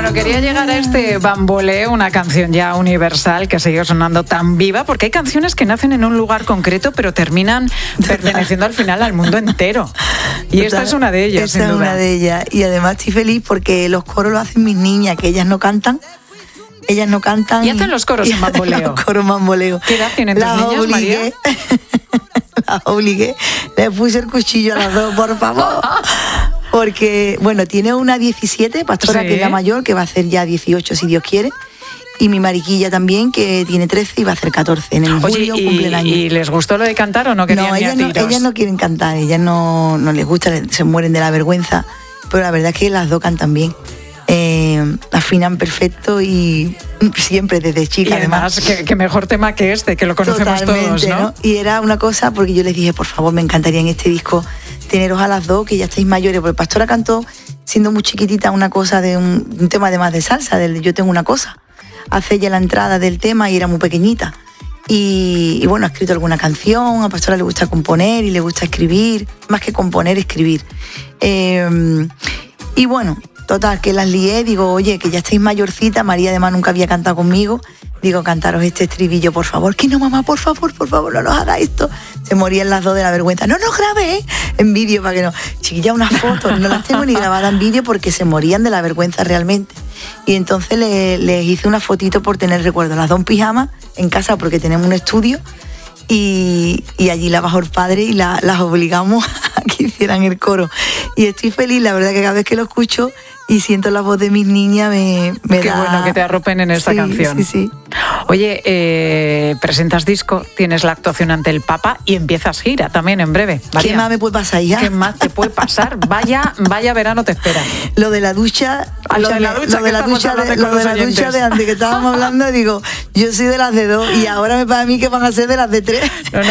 Bueno, quería llegar a este Bamboleo, una canción ya universal que sigue sonando tan viva, porque hay canciones que nacen en un lugar concreto, pero terminan perteneciendo al final al mundo entero. Y esta es una de ellas, esta sin duda. es una de ellas. Y además estoy feliz porque los coros lo hacen mis niñas, que ellas no cantan. Ellas no cantan. ¿Y hacen los coros en Bamboleo? Los coros Bamboleo. ¿Qué edad tienen tus niñas, María? Las obligué. Les puse el cuchillo a las dos, por favor. Porque, bueno, tiene una 17, Pastora, Sí. que es la mayor, que va a hacer ya 18 si Dios quiere. Y mi mariquilla también, que tiene 13 y va a hacer 14. En el julio cumple el año. ¿Y les gustó lo de cantar o no querían ni a tiros? Ellas no quieren cantar, ellas no les gusta, se mueren de la vergüenza. Pero la verdad es que las dos cantan bien. Afinan perfecto y siempre desde chica. Y además, que mejor tema que este, que lo conocemos todos, ¿no? Y era una cosa, porque yo les dije, por favor, me encantaría en este disco teneros a las dos, que ya estáis mayores, porque Pastora cantó siendo muy chiquitita una cosa de un tema además de salsa, del Yo tengo una cosa. Hace ya la entrada del tema y era muy pequeñita. Y bueno, ha escrito alguna canción, a Pastora le gusta componer y le gusta escribir, más que componer, escribir. Y bueno, total, que las lié, digo, oye, que ya estáis mayorcita, María además nunca había cantado conmigo, digo, cantaros este estribillo, por favor. Que no, mamá, por favor, no nos haga esto. Se morían las dos de la vergüenza. No nos grabé en vídeo para que no. Chiquilla, unas fotos, no las tengo ni grabadas en vídeo porque se morían de la vergüenza realmente. Y entonces les hice una fotito por tener recuerdo. Las dos en pijama en casa porque tenemos un estudio y allí la bajó el padre y las obligamos a que hicieran el coro. Y estoy feliz, la verdad que cada vez que lo escucho y siento la voz de mis niñas me Qué da... bueno que te arropen en esta canción. Sí. Oye, presentas disco, tienes la actuación ante el Papa y empiezas gira también en breve. María, ¿Qué más me puede pasar ya? ¿Qué más te puede pasar? Vaya verano te espera. Lo de la ducha... Lo de la ducha, de antes que estábamos hablando, digo, yo soy de las de 2 y ahora me pasa a mí que van a ser de las de 3. No,